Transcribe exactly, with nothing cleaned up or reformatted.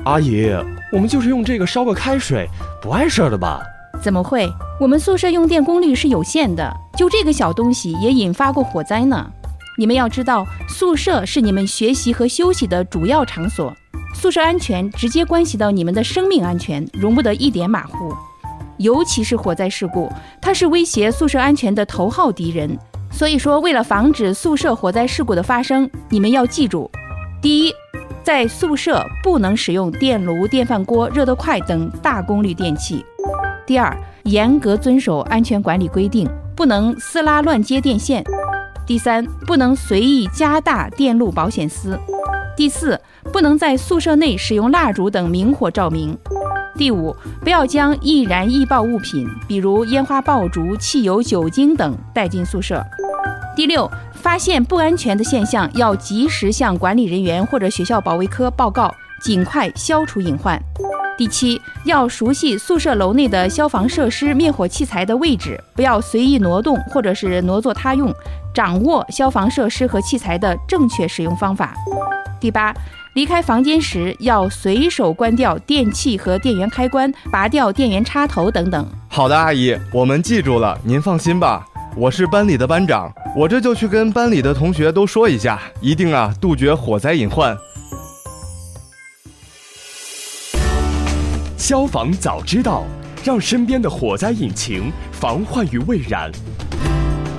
阿姨，我们就是用这个烧个开水，不碍事的吧？ 怎么会？我们宿舍用电功率是有限的，就这个小东西也引发过火灾呢。你们要知道，宿舍是你们学习和休息的主要场所，宿舍安全直接关系到你们的生命安全，容不得一点马虎。尤其是火灾事故，它是威胁宿舍安全的头号敌人。所以说，为了防止宿舍火灾事故的发生，你们要记住：第一，在宿舍不能使用电炉、电饭锅、热得快等大功率电器；第二，严格遵守安全管理规定，不能撕拉乱接电线；第三，不能随意加大电路保险丝；第四，不能在宿舍内使用蜡烛等明火照明；第五，不要将易燃易爆物品，比如烟花爆竹、汽油、酒精等带进宿舍；第六，发现不安全的现象要及时向管理人员或者学校保卫科报告，尽快消除隐患；第七，要熟悉宿舍楼内的消防设施、灭火器材的位置，不要随意挪动或者是挪作他用，掌握消防设施和器材的正确使用方法；第八，离开房间时要随手关掉电器和电源开关，拔掉电源插头等等。 好的，阿姨，我们记住了，您放心吧。我是班里的班长，我这就去跟班里的同学都说一下，一定啊杜绝火灾隐患。 消防早知道，让身边的火灾引擎防患于未然。